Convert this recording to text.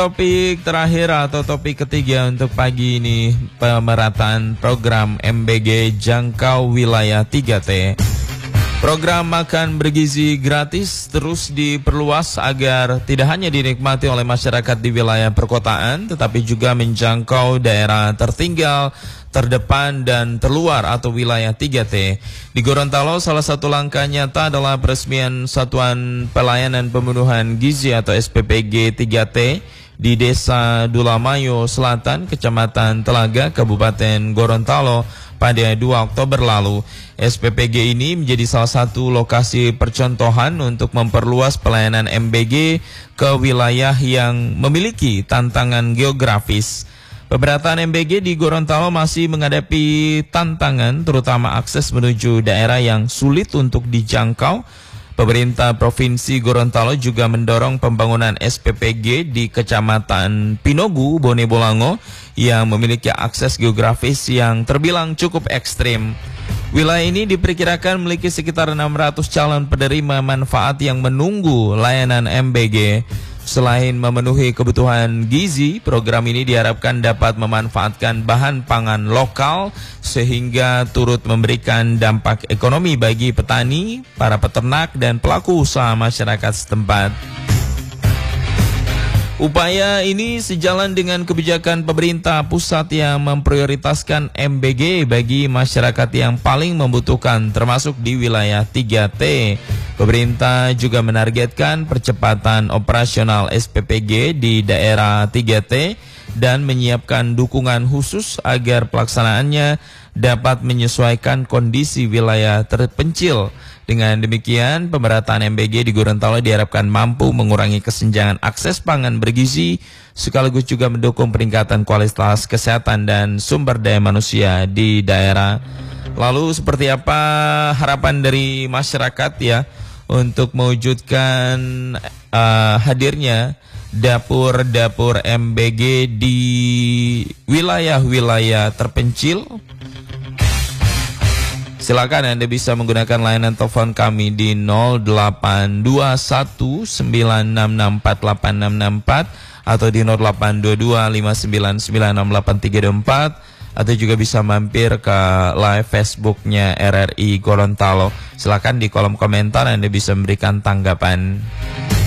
Topik terakhir atau topik ketiga untuk pagi ini, pemerataan program MBG jangkau wilayah 3T. Program makan bergizi gratis terus diperluas agar tidak hanya dinikmati oleh masyarakat di wilayah perkotaan, tetapi juga menjangkau daerah tertinggal, terdepan dan terluar atau wilayah 3T. Di Gorontalo, salah satu langkah nyata adalah peresmian Satuan Pelayanan Pemenuhan Gizi atau SPPG 3T di Desa Dulamayo Selatan, Kecamatan Telaga, Kabupaten Gorontalo pada 2 Oktober lalu. SPPG ini menjadi salah satu lokasi percontohan untuk memperluas pelayanan MBG ke wilayah yang memiliki tantangan geografis. Pemerataan MBG di Gorontalo masih menghadapi tantangan, terutama akses menuju daerah yang sulit untuk dijangkau. Pemerintah Provinsi Gorontalo juga mendorong pembangunan SPPG di Kecamatan Pinogu, Bone Bolango yang memiliki akses geografis yang terbilang cukup ekstrim. Wilayah ini diperkirakan memiliki sekitar 600 calon penerima manfaat yang menunggu layanan MBG. Selain memenuhi kebutuhan gizi, program ini diharapkan dapat memanfaatkan bahan pangan lokal sehingga turut memberikan dampak ekonomi bagi petani, para peternak, dan pelaku usaha masyarakat setempat. Upaya ini sejalan dengan kebijakan pemerintah pusat yang memprioritaskan MBG bagi masyarakat yang paling membutuhkan, termasuk di wilayah 3T. Pemerintah juga menargetkan percepatan operasional SPPG di daerah 3T dan menyiapkan dukungan khusus agar pelaksanaannya dapat menyesuaikan kondisi wilayah terpencil. Dengan demikian, pemerataan MBG di Gorontalo diharapkan mampu mengurangi kesenjangan akses pangan bergizi, sekaligus juga mendukung peningkatan kualitas kesehatan dan sumber daya manusia di daerah. Lalu seperti apa harapan dari masyarakat ya untuk mewujudkan hadirnya dapur-dapur MBG di wilayah-wilayah terpencil? Silakan Anda bisa menggunakan layanan telepon kami di 082196648664 atau di 082259968324 atau juga bisa mampir ke live Facebooknya RRI Gorontalo. Silakan di kolom komentar Anda bisa memberikan tanggapan.